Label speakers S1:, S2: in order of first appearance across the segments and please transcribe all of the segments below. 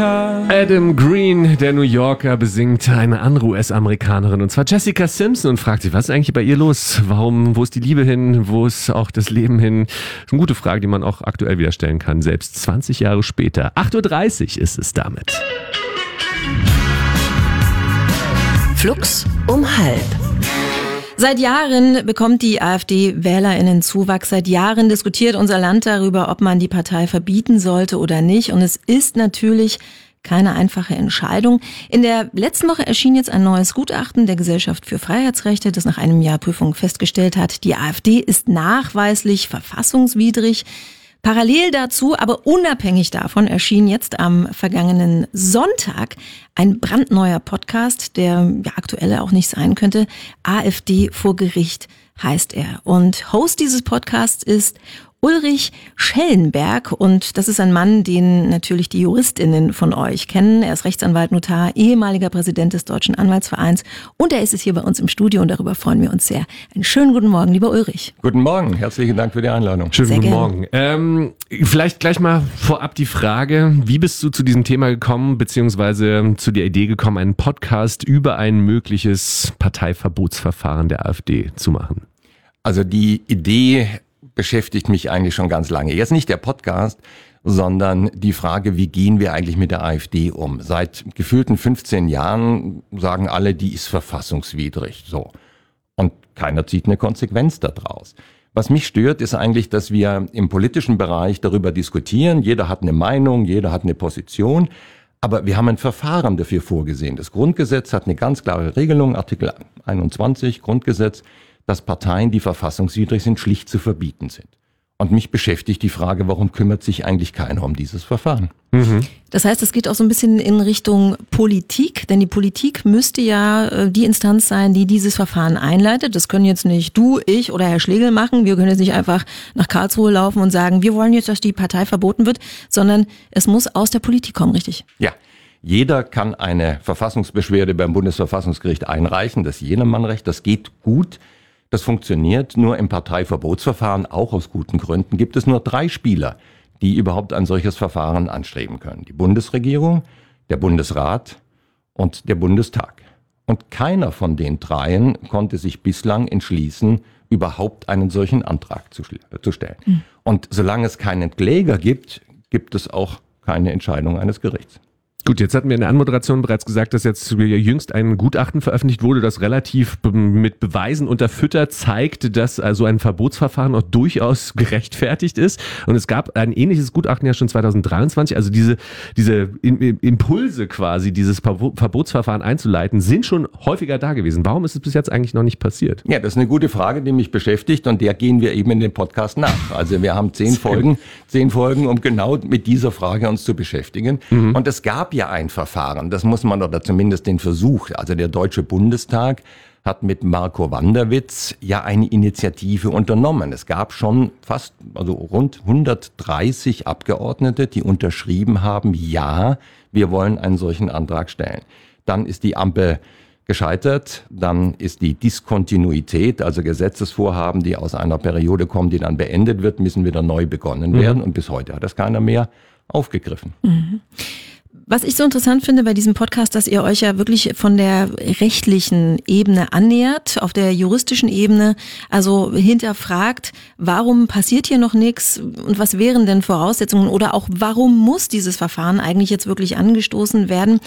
S1: Adam Green, der New Yorker, besingt eine andere US-Amerikanerin, und zwar Jessica Simpson, und fragt sich, was ist eigentlich bei ihr los? Wo ist die Liebe hin? Wo ist auch das Leben hin? Das ist eine gute Frage, die man auch aktuell wieder stellen kann, selbst 20 Jahre später. 8.30 Uhr ist es damit.
S2: Flux um halb.
S3: Seit Jahren bekommt die AfD WählerInnen-Zuwachs. Seit Jahren diskutiert unser Land darüber, ob man die Partei verbieten sollte oder nicht. Und es ist natürlich keine einfache Entscheidung. In der letzten Woche erschien jetzt ein neues Gutachten der Gesellschaft für Freiheitsrechte, das nach einem Jahr Prüfung festgestellt hat, die AfD ist nachweislich verfassungswidrig. Parallel dazu, aber unabhängig davon, erschien jetzt am vergangenen Sonntag ein brandneuer Podcast, der ja aktuell auch nicht sein könnte. AfD vor Gericht heißt er. Und Host dieses Podcasts ist Ulrich Schellenberg, und das ist ein Mann, den natürlich die JuristInnen von euch kennen. Er ist Rechtsanwalt, Notar, ehemaliger Präsident des Deutschen Anwaltsvereins, und er ist es hier bei uns im Studio, und darüber freuen wir uns sehr. Einen schönen guten Morgen, lieber Ulrich.
S4: Guten Morgen, herzlichen Dank für die Einladung.
S1: Schönen
S3: Sehr
S1: guten
S3: gerne.
S1: Morgen. Vielleicht gleich mal vorab die Frage, wie bist du zu diesem Thema gekommen, beziehungsweise zu der Idee gekommen, einen Podcast über ein mögliches Parteiverbotsverfahren der AfD zu machen?
S4: Also die Idee beschäftigt mich eigentlich schon ganz lange. Jetzt nicht der Podcast, sondern die Frage, wie gehen wir eigentlich mit der AfD um? Seit gefühlten 15 Jahren sagen alle, die ist verfassungswidrig. So. Und keiner zieht eine Konsequenz daraus. Was mich stört, ist eigentlich, dass wir im politischen Bereich darüber diskutieren. Jeder hat eine Meinung, jeder hat eine Position. Aber wir haben ein Verfahren dafür vorgesehen. Das Grundgesetz hat eine ganz klare Regelung, Artikel 21 Grundgesetz, dass Parteien, die verfassungswidrig sind, schlicht zu verbieten sind. Und mich beschäftigt die Frage, warum kümmert sich eigentlich keiner um dieses Verfahren?
S3: Das heißt, es geht auch so ein bisschen in Richtung Politik, denn die Politik müsste ja die Instanz sein, die dieses Verfahren einleitet. Das können jetzt nicht du, ich oder Herr Schlegel machen. Wir können jetzt nicht einfach nach Karlsruhe laufen und sagen, wir wollen jetzt, dass die Partei verboten wird, sondern es muss aus der Politik kommen, richtig?
S4: Ja. Jeder kann eine Verfassungsbeschwerde beim Bundesverfassungsgericht einreichen. Das ist jedermann-Recht. Das geht gut. Das funktioniert. Nur im Parteiverbotsverfahren, auch aus guten Gründen, gibt es nur 3 Spieler, die überhaupt ein solches Verfahren anstreben können. Die Bundesregierung, der Bundesrat und der Bundestag. Und keiner von den 3 konnte sich bislang entschließen, überhaupt einen solchen Antrag zu stellen. Und solange es keinen Kläger gibt, gibt es auch keine Entscheidung eines Gerichts.
S1: Gut, jetzt hatten wir in der Anmoderation bereits gesagt, dass jetzt jüngst ein Gutachten veröffentlicht wurde, das relativ mit Beweisen unterfüttert zeigt, dass also ein Verbotsverfahren auch durchaus gerechtfertigt ist. Und es gab ein ähnliches Gutachten ja schon 2023. Also diese Impulse quasi, dieses Verbotsverfahren einzuleiten, sind schon häufiger da gewesen. Warum ist es bis jetzt eigentlich noch nicht passiert?
S4: Ja, das ist eine gute Frage, die mich beschäftigt, und der gehen wir eben in den Podcast nach. Also wir haben 10 Folgen, um genau mit dieser Frage uns zu beschäftigen. Und es gab ja ein Verfahren, das muss man, oder zumindest den Versuch. Also der Deutsche Bundestag hat mit Marco Wanderwitz ja eine Initiative unternommen. Es gab schon rund 130 Abgeordnete, die unterschrieben haben, ja, wir wollen einen solchen Antrag stellen. Dann ist die Ampel gescheitert, dann ist die Diskontinuität, also Gesetzesvorhaben, die aus einer Periode kommen, die dann beendet wird, müssen wieder neu begonnen werden, und bis heute hat das keiner mehr aufgegriffen.
S3: Was ich so interessant finde bei diesem Podcast, dass ihr euch ja wirklich von der rechtlichen Ebene annähert, auf der juristischen Ebene, also hinterfragt, warum passiert hier noch nichts und was wären denn Voraussetzungen, oder auch warum muss dieses Verfahren eigentlich jetzt wirklich angestoßen werden?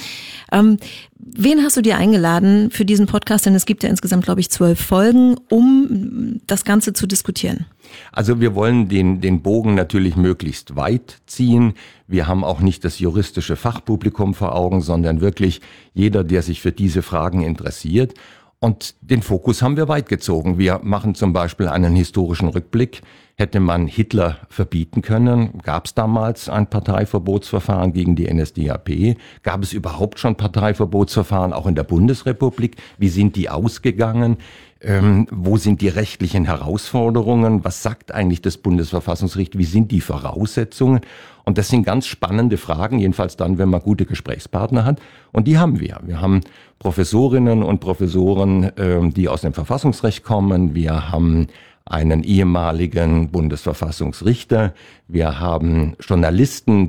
S3: Wen hast du dir eingeladen für diesen Podcast? Denn es gibt ja insgesamt, glaube ich, 12 Folgen, um das Ganze zu diskutieren.
S4: Also wir wollen den Bogen natürlich möglichst weit ziehen. Wir haben auch nicht das juristische Fachpublikum vor Augen, sondern wirklich jeder, der sich für diese Fragen interessiert. Und den Fokus haben wir weit gezogen. Wir machen zum Beispiel einen historischen Rückblick. Hätte man Hitler verbieten können? Gab es damals ein Parteiverbotsverfahren gegen die NSDAP? Gab es überhaupt schon Parteiverbotsverfahren auch in der Bundesrepublik? Wie sind die ausgegangen? Wo sind die rechtlichen Herausforderungen? Was sagt eigentlich das Bundesverfassungsgericht? Wie sind die Voraussetzungen? Und das sind ganz spannende Fragen, jedenfalls dann, wenn man gute Gesprächspartner hat. Und die haben wir. Wir haben Professorinnen und Professoren, die aus dem Verfassungsrecht kommen. Wir haben einen ehemaligen Bundesverfassungsrichter. Wir haben Journalisten,